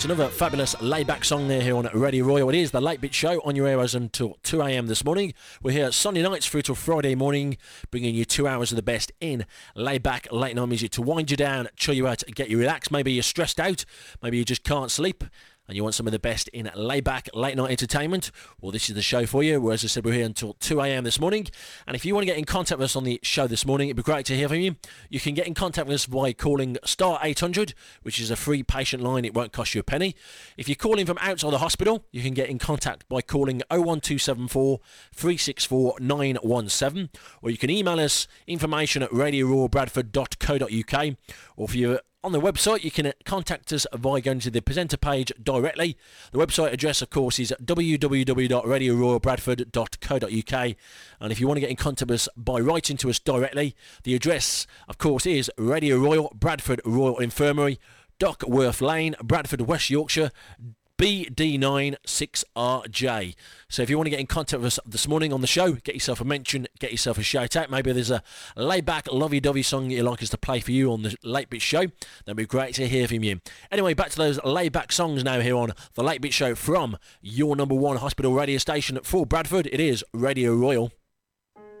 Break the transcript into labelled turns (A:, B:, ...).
A: It's another fabulous laid-back song there here on Radio Royal. It is the Late Bit Show on your airwaves until 2 a.m. this morning. We're here Sunday nights through till Friday morning, bringing you 2 hours of the best in laid-back, late-night music to wind you down, chill you out, get you relaxed. Maybe you're stressed out, maybe you just can't sleep, and you want some of the best in laid-back, late-night entertainment, well, this is the show for you. As I said, we're here until 2 a.m. this morning. And if you want to get in contact with us on the show this morning, it'd be great to hear from you. You can get in contact with us by calling star 800, which is a free patient line. It won't cost you a penny. If you're calling from outside the hospital, you can get in contact by calling 01274 364 917, or you can email us information at radioroyalbradford.co.uk, or if you're on the website, you can contact us by going to the presenter page directly. The website address, of course, is www.radioroyalbradford.co.uk. And if you want to get in contact with us by writing to us directly, the address, of course, is Radio Royal, Bradford Royal Infirmary, Duckworth Lane, Bradford, West Yorkshire, BD9 6RJ. So if you want to get in contact with us this morning on the show, get yourself a mention, get yourself a shout out. Maybe there's a laid-back, lovey-dovey song you'd like us to play for you on the Late Bit Show. That'd be great to hear from you. Anyway, back to those laid-back songs now here on the Late Bit Show from your number one hospital radio station for Bradford. It is Radio Royal.